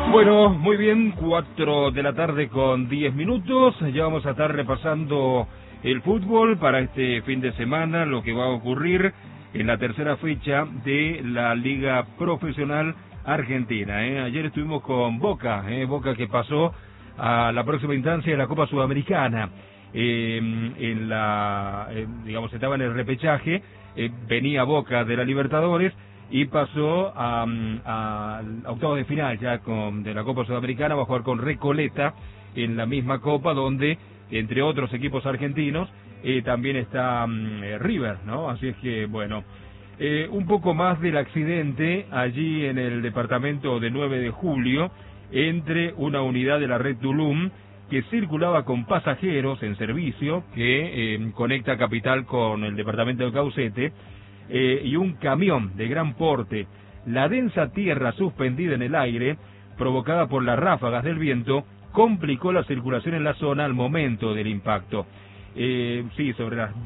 Bueno, muy bien, 4 de la tarde con 10 minutos. Ya vamos a estar repasando el fútbol para este fin de semana, lo que va a ocurrir en la tercera fecha de la Liga Profesional Argentina. Ayer estuvimos con Boca, Boca que pasó a la próxima instancia de la Copa Sudamericana. Digamos, estaba en el repechaje, venía Boca de la Libertadores y pasó a octavos de final ya de la Copa Sudamericana. Va a jugar con Recoleta en la misma Copa, donde entre otros equipos argentinos también está River, ¿no? Así es que bueno, un poco más del accidente allí en el departamento de 9 de julio entre una unidad de la red Tulum que circulaba con pasajeros en servicio que conecta Capital con el departamento de Caucete, y un camión de gran porte. La densa tierra suspendida en el aire, provocada por las ráfagas del viento, complicó la circulación en la zona al momento del impacto. Sí, sobre las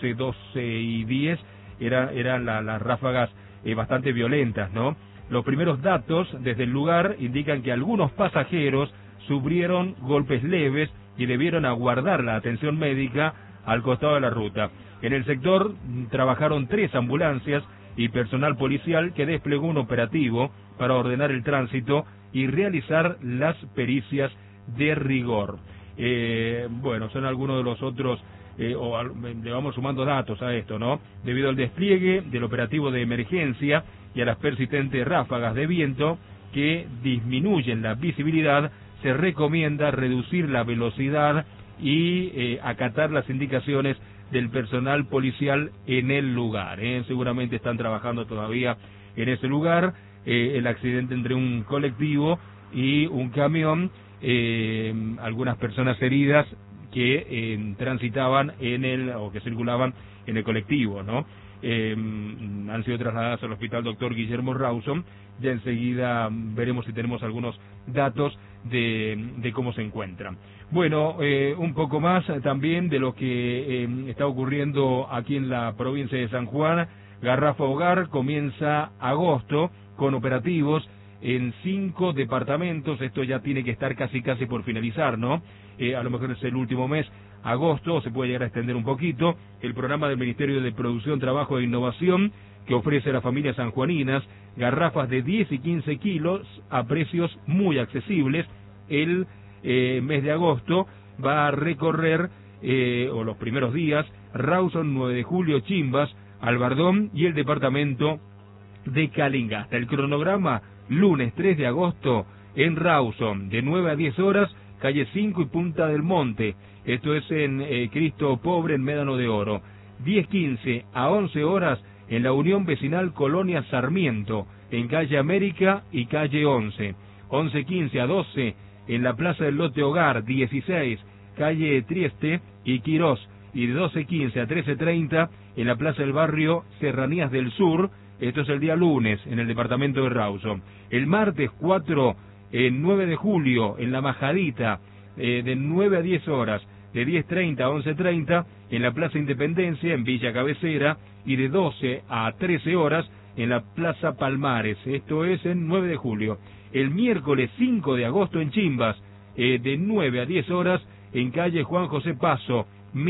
12:10 eran las ráfagas bastante violentas, ¿no? Los primeros datos desde el lugar indican que algunos pasajeros sufrieron golpes leves y debieron aguardar la atención médica al costado de la ruta. En el sector trabajaron 3 ambulancias y personal policial que desplegó un operativo para ordenar el tránsito y realizar las pericias de rigor. Bueno, son algunos de los otros, le vamos sumando datos a esto, ¿no? Debido al despliegue del operativo de emergencia y a las persistentes ráfagas de viento que disminuyen la visibilidad, se recomienda reducir la velocidad y acatar las indicaciones del personal policial en el lugar. Seguramente están trabajando todavía en ese lugar. El accidente entre un colectivo y un camión, algunas personas heridas que transitaban o que circulaban en el colectivo, ¿no? Han sido trasladadas al hospital Dr. Guillermo Rawson. Ya enseguida veremos si tenemos algunos datos de cómo se encuentran. Bueno, un poco más también de lo que está ocurriendo aquí en la provincia de San Juan. Garrafa Hogar comienza agosto con operativos en 5 departamentos. Esto ya tiene que estar casi por finalizar, ¿no? A lo mejor es el último mes, agosto, se puede llegar a extender un poquito. El programa del Ministerio de Producción, Trabajo e Innovación, que ofrece a las familias sanjuaninas garrafas de 10 y 15 kilos a precios muy accesibles. El mes de agosto va a recorrer, o los primeros días, Rawson, 9 de julio, Chimbas, Albardón y el departamento de Calingasta. El cronograma: lunes 3 de agosto en Rawson, de 9 a 10 horas, calle 5 y Punta del Monte. Esto es en Cristo Pobre, en Médano de Oro. 10:15 a 11 horas en la Unión Vecinal Colonia Sarmiento, en calle América y calle 11. 11:15 a 12 en la Plaza del Lote Hogar, 16, calle Trieste y Quirós. Y de 12:15 a 13:30 en la Plaza del Barrio Serranías del Sur. Esto es el día lunes en el departamento de Rawson. El martes 4, 9 de julio, en La Majadita, de 9 a 10 horas, de 10:30 a 11:30 en la Plaza Independencia, en Villa Cabecera, y de 12 a 13 horas en la Plaza Palmares. Esto es en 9 de julio. El miércoles 5 de agosto en Chimbas, de 9 a 10 horas en calle Juan José Paso,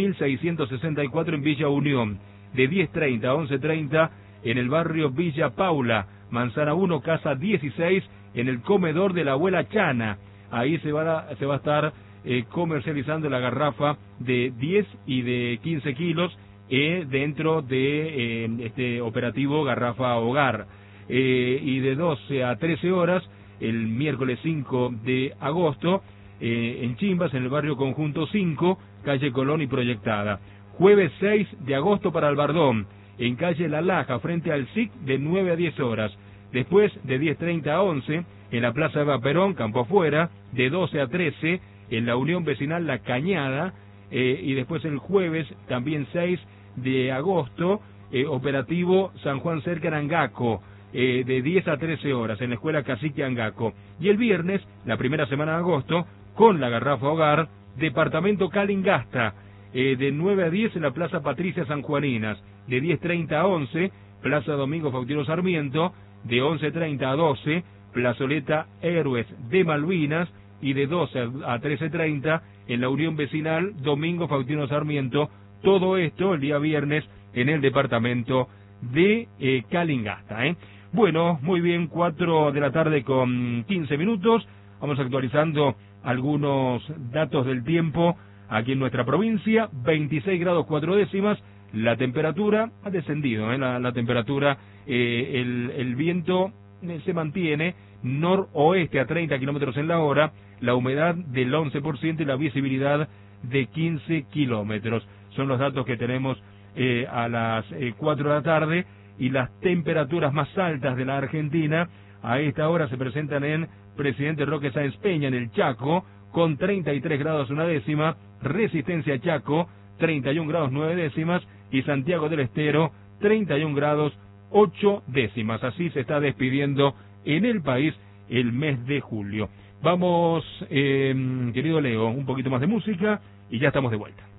1664 en Villa Unión. De 10:30 a 11:30 en el barrio Villa Paula, Manzana 1, casa 16, en el comedor de la abuela Chana. Ahí se va a estar comercializando la garrafa de 10 y de 15 kilos dentro de este operativo Garrafa Hogar. Y de 12 a 13 horas, el miércoles 5 de agosto, en Chimbas, en el barrio Conjunto 5, calle Colón y Proyectada. Jueves 6 de agosto para Albardón, en calle La Laja, frente al SIC, de 9 a 10 horas. Después, de 10:30 a 11, en la Plaza Eva Perón, Campo Afuera, de 12 a 13, en la Unión Vecinal La Cañada. Y después el jueves, también 6 de agosto, operativo San Juan Cerca en Angaco, de 10 a 13 horas, en la Escuela Cacique Angaco. Y el viernes, la primera semana de agosto, con la Garrafa Hogar, departamento Calingasta, de 9 a 10 en la Plaza Patricia Sanjuaninas, de 10:30 a 11, Plaza Domingo Faustino Sarmiento, de 11:30 a 12, plazoleta Héroes de Malvinas, y de 12 a 13:30 en la Unión Vecinal Domingo Faustino Sarmiento. Todo esto el día viernes en el departamento de Calingasta. Bueno, muy bien, 4 de la tarde con 15 minutos. Vamos actualizando algunos datos del tiempo aquí en nuestra provincia. 26 grados 4 décimas. La temperatura ha descendido, la temperatura, el viento se mantiene noroeste a 30 kilómetros en la hora, la humedad del 11% y la visibilidad de 15 kilómetros. Son los datos que tenemos a las 4 de la tarde, y las temperaturas más altas de la Argentina a esta hora se presentan en Presidente Roque Sáenz Peña, en el Chaco, con 33 grados 1 décima, Resistencia Chaco, 31 grados 9 décimas, y Santiago del Estero, 31 grados 8 décimas. Así se está despidiendo en el país el mes de julio. Vamos, querido Leo, un poquito más de música y ya estamos de vuelta.